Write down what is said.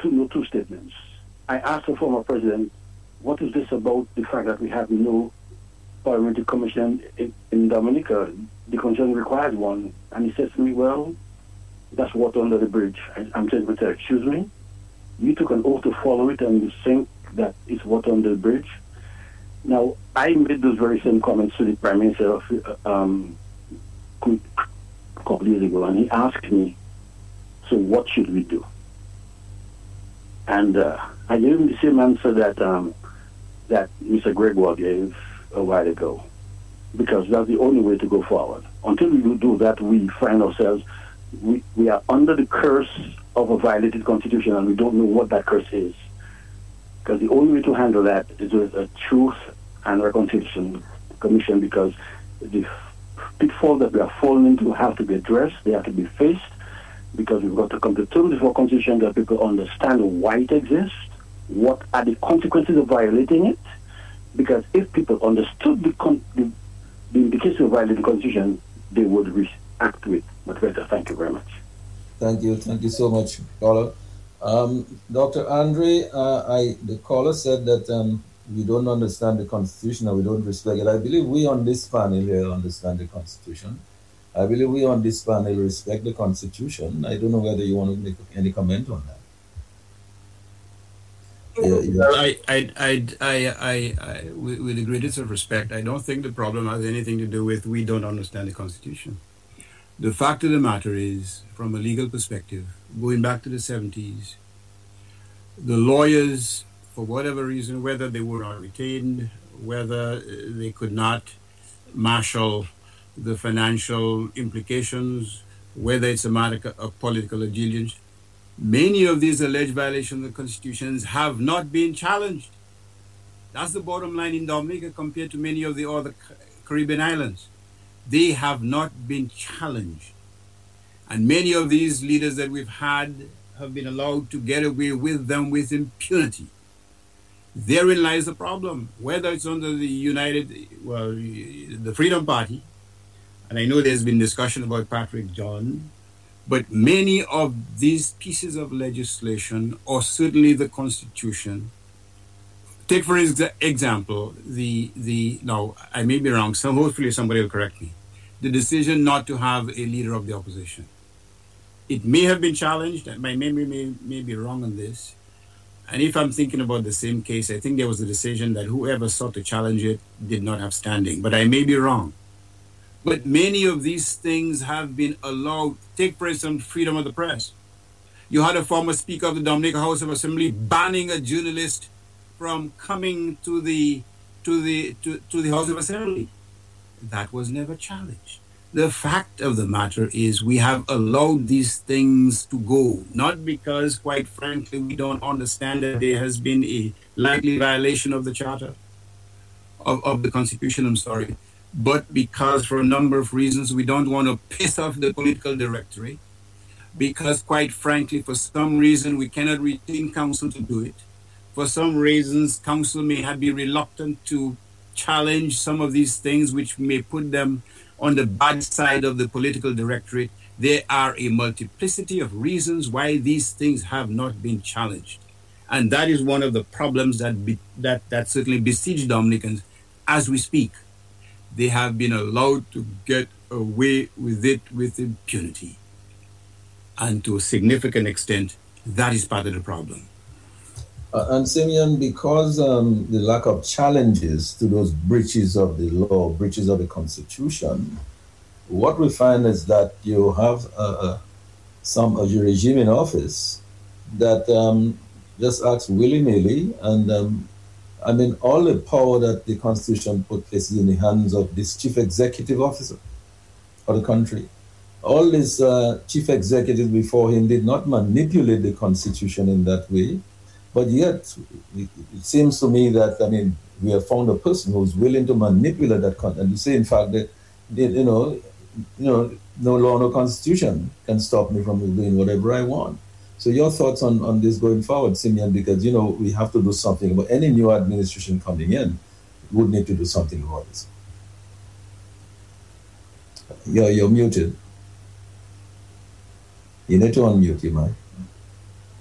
two statements. I asked the former president, what is this about the fact that we have no parliamentary commission in Dominica? The constitution requires one. And he says to me, well, that's water under the bridge. I'm saying, excuse me? You took an oath to follow it and you think that it's water under the bridge? Now, I made those very same comments to the Prime Minister a couple of years ago, and he asked me, so what should we do? And I gave him the same answer that Mr. Gregoire gave a while ago, because that's the only way to go forward. Until we do that, we find ourselves, we are under the curse of a violated constitution, and we don't know what that curse is. Because the only way to handle that is with a Truth and Reconciliation Commission, because the pitfalls that we are falling into have to be addressed, they have to be faced, because we've got to come to terms with our constitution that people understand why it exists, what are the consequences of violating it, because if people understood the implications of violating the constitution, they would react to it much better. Thank you very much. Thank you so much, caller. Dr. Andre, the caller said that we don't understand the Constitution and we don't respect it. I believe we on this panel here understand the Constitution. I believe we on this panel respect the Constitution. I don't know whether you want to make any comment on that. Well, with the greatest of respect, I don't think the problem has anything to do with we don't understand the Constitution. The fact of the matter is, from a legal perspective, going back to the 70s, the lawyers, for whatever reason, whether they were not retained, whether they could not marshal the financial implications, whether it's a matter of political allegiance, many of these alleged violations of the constitutions have not been challenged. That's the bottom line in Dominica compared to many of the other Caribbean islands. They have not been challenged. And many of these leaders that we've had have been allowed to get away with them with impunity. Therein lies the problem, whether it's under the Freedom Party, and I know there's been discussion about Patrick John, but many of these pieces of legislation, or certainly the Constitution, take for example, now I may be wrong, so hopefully somebody will correct me, the decision not to have a leader of the opposition. It may have been challenged, and my memory may be wrong on this, and if I'm thinking about the same case, I think there was a decision that whoever sought to challenge it did not have standing, but I may be wrong. But many of these things have been allowed. Take, for instance, freedom of the press. You had a former Speaker of the Dominica House of Assembly banning a journalist from coming to the House of Assembly. That was never challenged. The fact of the matter is we have allowed these things to go, not because, quite frankly, we don't understand that there has been a likely violation of the Charter, of the Constitution, but because for a number of reasons we don't want to piss off the political directory, because, quite frankly, for some reason we cannot retain counsel to do it. For some reasons, counsel may be reluctant to challenge some of these things which may put them on the bad side of the political directorate. There are a multiplicity of reasons why these things have not been challenged. And that is one of the problems that certainly besiege Dominicans as we speak. They have been allowed to get away with it with impunity. And to a significant extent, that is part of the problem. And Simeon, because the lack of challenges to those breaches of the law, breaches of the Constitution, what we find is that you have a regime in office that just acts willy-nilly, and all the power that the Constitution places in the hands of this chief executive officer of the country. All these chief executives before him did not manipulate the Constitution in that way. But yet, it seems to me that, we have found a person who's willing to manipulate that content. And you say, in fact, that, no law, no constitution can stop me from doing whatever I want. So your thoughts on this going forward, Simeon, because, we have to do something about any new administration coming in, would need to do something about this. You're muted. You need to unmute your mic.